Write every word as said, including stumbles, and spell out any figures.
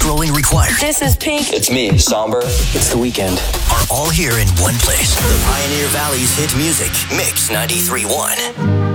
scrolling required. This is Pink. It's me, Somber. It's The Weeknd. Are all here in one place. The Pioneer Valley's hit music. Mix ninety-three point one.